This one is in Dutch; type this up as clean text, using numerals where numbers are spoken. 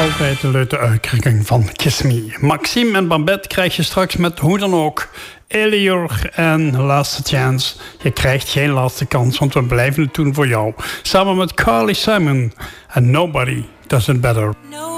Altijd de leuke uitdrukking van Kiss Me. Maxime en Babette krijg je straks met hoe dan ook. Elior en Last Chance. Je krijgt geen laatste kans, want we blijven het doen voor jou. Samen met Carly Simon en Nobody Does It Better. No.